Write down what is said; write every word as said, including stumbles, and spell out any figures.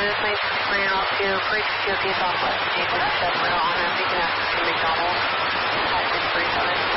this may bring out to Bridge T O T Southwest, Jason Chevrolet on a Beacon Access to McDonald's at six three seven.